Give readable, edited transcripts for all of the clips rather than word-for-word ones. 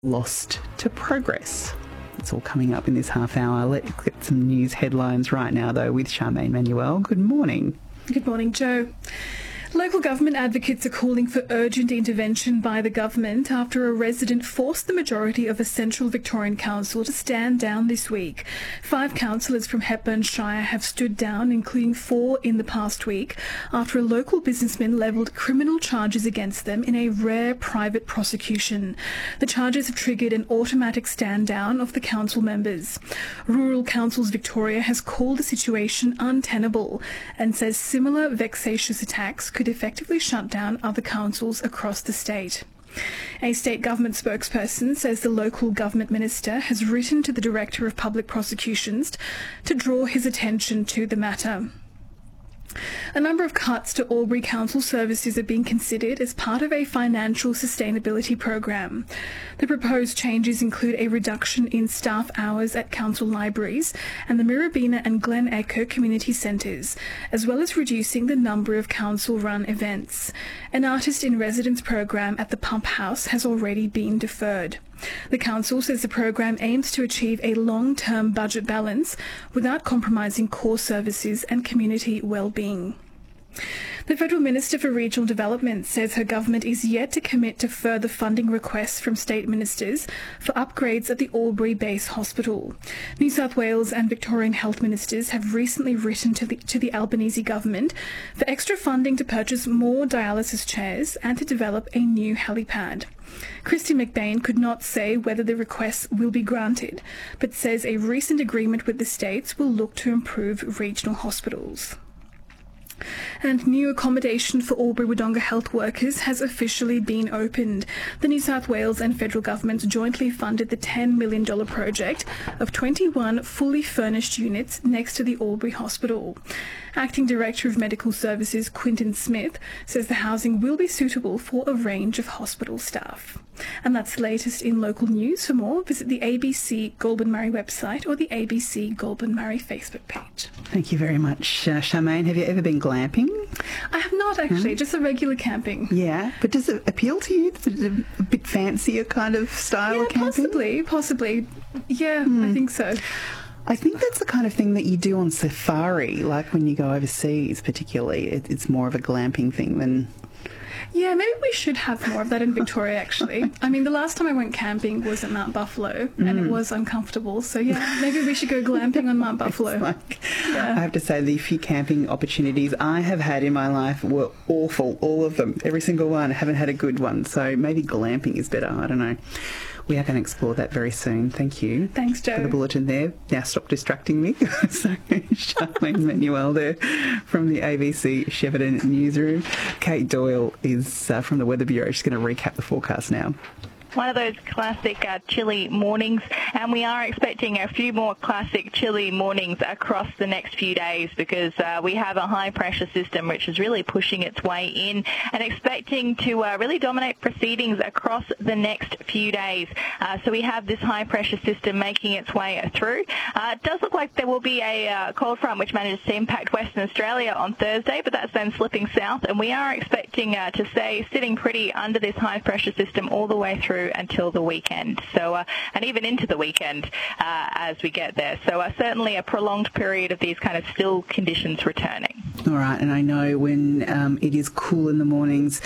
lost to progress. It's all coming up in this half hour. Let's get some news headlines right now, though, with Charmaine Manuel. Good morning. Good morning, Joe. Local government advocates are calling for urgent intervention by the government after a resident forced the majority of a Central Victorian council to stand down this week. 5 councillors from Hepburn Shire have stood down, including 4 in the past week, after a local businessman levelled criminal charges against them in a rare private prosecution. The charges have triggered an automatic stand down of the council members. Rural Councils Victoria has called the situation untenable and says similar vexatious attacks could effectively shut down other councils across the state. A state government spokesperson says the local government minister has written to the Director of Public Prosecutions to draw his attention to the matter. A number of cuts to Albury Council services are being considered as part of a financial sustainability program. The proposed changes include a reduction in staff hours at council libraries and the Mirrabina and Glen Echo community centres, as well as reducing the number of council-run events. An artist-in-residence program at the Pump House has already been deferred. The council says the program aims to achieve a long-term budget balance without compromising core services and community well-being. The Federal Minister for Regional Development says her government is yet to commit to further funding requests from state ministers for upgrades at the Albury Base Hospital. New South Wales and Victorian health ministers have recently written to the Albanese government for extra funding to purchase more dialysis chairs and to develop a new helipad. Christine McBain could not say whether the requests will be granted, but says a recent agreement with the states will look to improve regional hospitals. And new accommodation for Albury-Wodonga health workers has officially been opened. The New South Wales and federal governments jointly funded the $10 million project of 21 fully furnished units next to the Albury Hospital. Acting Director of Medical Services Quinton Smith says the housing will be suitable for a range of hospital staff. And that's the latest in local news. For more, visit the ABC Goulburn Murray website or the ABC Goulburn Murray Facebook page. Thank you very much, Charmaine. Have you ever been glamping? I have not actually, just a regular camping. Yeah, but does it appeal to you? Is it a bit fancier kind of style of camping? Possibly. Yeah, I think so. I think that's the kind of thing that you do on safari, like when you go overseas particularly. It's more of a glamping thing than... Yeah, maybe we should have more of that in Victoria, actually. I mean, the last time I went camping was at Mount Buffalo, and it was uncomfortable. So, yeah, maybe we should go glamping on Mount Buffalo. I have to say, the few camping opportunities I have had in my life were awful, all of them, every single one. I haven't had a good one, so maybe glamping is better, I don't know. We are going to explore that very soon. Thank you. Thanks, Joe. For the bulletin there. Now stop distracting me. So, Charmaine Manuel there from the ABC Shepparton newsroom. Kate Doyle is from the Weather Bureau. She's going to recap the forecast now. One of those classic chilly mornings, and we are expecting a few more classic chilly mornings across the next few days because we have a high pressure system which is really pushing its way in and expecting to really dominate proceedings across the next few days. So we have this high pressure system making its way through. It does look like there will be a cold front which manages to impact Western Australia on Thursday, but that's then slipping south, and we are expecting to stay sitting pretty under this high pressure system all the way through until the weekend, so and even into the weekend as we get there. So certainly a prolonged period of these kind of still conditions returning. All right, and I know when it is cool in the mornings,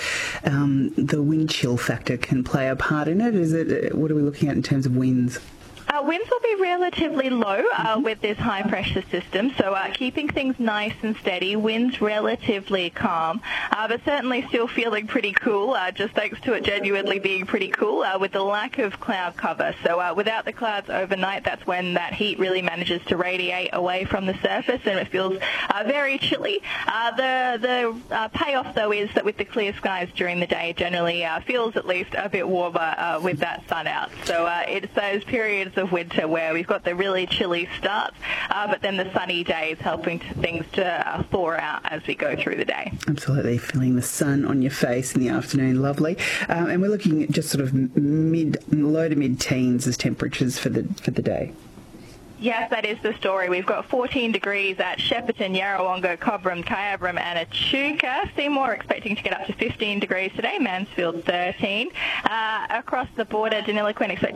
the wind chill factor can play a part in it. What are we looking at in terms of winds? Winds will be relatively low with this high pressure system, so keeping things nice and steady. Winds relatively calm, but certainly still feeling pretty cool, just thanks to it genuinely being pretty cool with the lack of cloud cover. So without the clouds overnight, that's when that heat really manages to radiate away from the surface and it feels very chilly. The payoff, though, is that with the clear skies during the day, generally feels at least a bit warmer with that sun out. So it's those periods of winter where we've got the really chilly starts, but then the sunny days helping things to thaw out as we go through the day. Absolutely, feeling the sun on your face in the afternoon, lovely. And we're looking at just sort of low to mid teens as temperatures for the day. Yes, that is the story. We've got 14 degrees at Shepparton, Yarrawonga, Cobram, Kyabram and Echuca. Seymour expecting to get up to 15 degrees today. Mansfield 13. Across the border, Deniliquin expecting